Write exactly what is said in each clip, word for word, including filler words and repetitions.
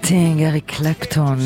סטינג, אריק קלפטון.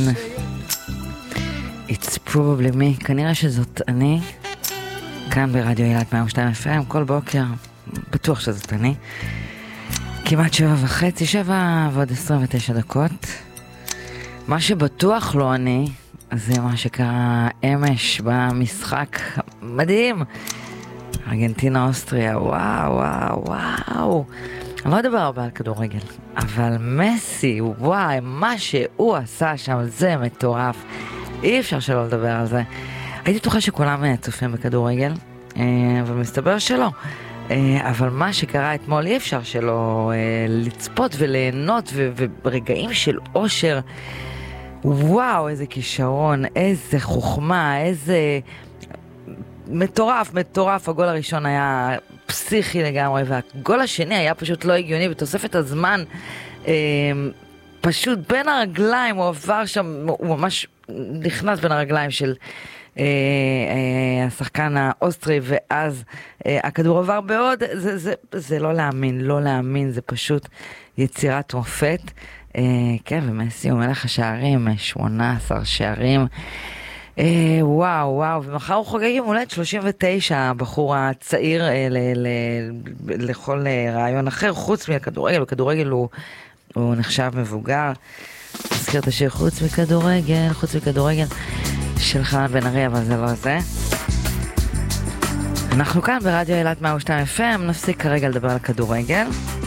It's probably me. כנראה שזאת אני. כאן ברדיו אילת מאה ושתיים אף אם, כל בוקר. בטוח שזאת אני. כמעט שבע וחצי, שבע ועוד עשרים ותשע דקות. מה שבטוח לא אני, זה מה שקרה אמש במשחק מדהים. ארגנטינה אוסטריה, וואו, וואו, וואו. אני לא אדבר הרבה על כדורגל, אבל מסי, וואי, מה שהוא עשה שם, זה מטורף. אי אפשר שלא לדבר על זה. הייתי בטוחה שכולם צופים בכדורגל, אבל מסתבר שלא. אבל מה שקרה אתמול, אי אפשר שלא לצפות וליהנות, ורגעים של אושר. וואו, איזה כישרון, איזה חוכמה, איזה... מטורף, מטורף. הגול הראשון היה פסיכי לגמרי, והגול השני היה פשוט לא הגיוני, בתוספת הזמן, אה, פשוט בין הרגליים, הוא עבר שם, הוא ממש נכנס בין הרגליים של אה, אה, השחקן האוסטרי, ואז אה, הכדור עבר בעוד, זה, זה, זה לא להאמין, לא להאמין, זה פשוט יצירת מופת. אה, כן, ומסי הוא מלך השערים, שמונה עשר שערים, אה, וואו, וואו, ומחר הוא חוגג יום הולדת שלושים ותשע, הבחור הצעיר אה, ל, ל, לכל אה, רעיון אחר, חוץ מכדורגל, בכדורגל הוא, הוא נחשב מבוגר. נזכיר את השיר חוץ מכדורגל, חוץ מכדורגל של חנן בן ארי, אבל זה לא זה. אנחנו כאן ברדיו אילת מאה ושתיים אף אם, נפסיק כרגע לדבר על כדורגל.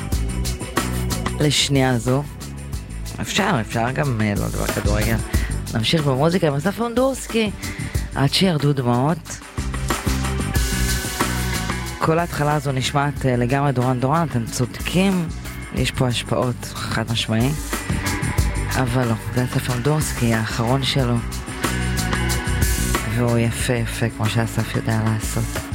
לשנייה זו. אפשר, אפשר גם אה, לא לדבר על כדורגל. נמשיך במוזיקה עם אסף אונדורסקי עד שירדו דמעות. כל ההתחלה הזו נשמעת לגמרי דורן דורן, אתם צודקים, יש פה השפעות חד משמעי, אבל לא, זה אסף אונדורסקי האחרון שלו, והוא יפה יפה כמו שאסף יודע לעשות.